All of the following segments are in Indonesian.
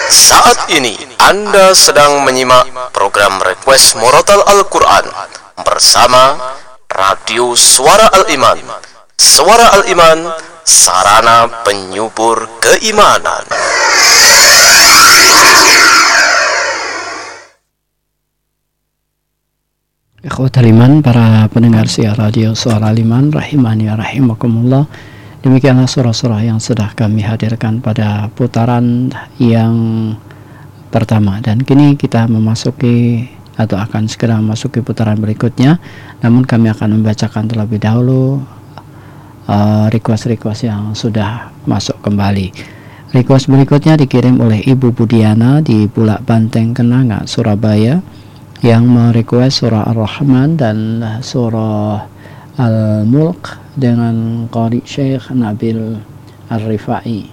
Saat ini Anda sedang menyimak program Request Murotal Al-Quran bersama Radio Suara Al-Iman. Suara Al-Iman, sarana penyubur keimanan. Ikhwatal iman, para pendengar siar Radio Suara Al-Iman, rahimani wa rahimakumullah. Demikianlah surah-surah yang sudah kami hadirkan pada putaran yang pertama, dan kini kita memasuki atau akan segera memasuki putaran berikutnya. Namun kami akan membacakan terlebih dahulu request-request yang sudah masuk kembali. Request berikutnya dikirim oleh Ibu Budiana di Bulak Banteng, Kenanga, Surabaya, yang merequest surah Ar-Rahman dan surah Al-Mulk dengan Qari Syekh Nabil Ar-Rifai.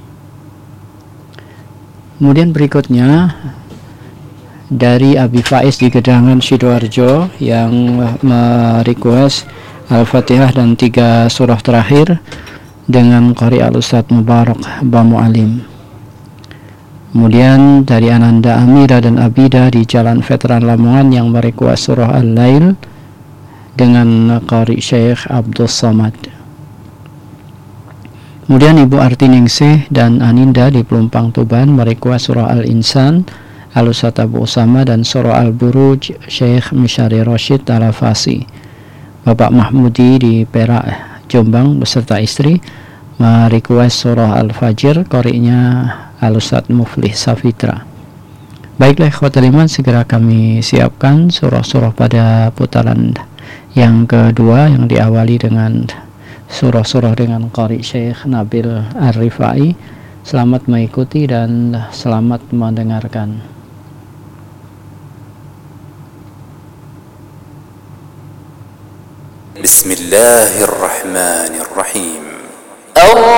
Kemudian berikutnya dari Abi Faiz di Gedangan, Sidoarjo, yang merequest Al-Fatihah dan 3 surah terakhir dengan Qari Al-Ustadz Mubarak Bamu Alim. Kemudian dari Ananda Amira dan Abida di Jalan Veteran Lamongan yang merequest surah Al-Lail dengan Qari Syekh Abdul Somad. Kemudian Ibu Artiningsih dan Aninda di Pelumpang Tuban merequest surah Al-Insan Al-Ustadz Abu Usama dan surah Al-Buruj Syekh Mishari Rashid Al-Afasi. Bapak Mahmudi di Perak, Jombang beserta istri merequest surah Al-Fajr, qari'nya Al-Ustadz Muflih Safitra. Baiklah ikhwatal iman, segera kami siapkan surah-surah pada putaran yang kedua yang diawali dengan surah-surah dengan Qari Syekh Nabil Ar-Rifai. Selamat mengikuti dan selamat mendengarkan. Bismillahirrahmanirrahim.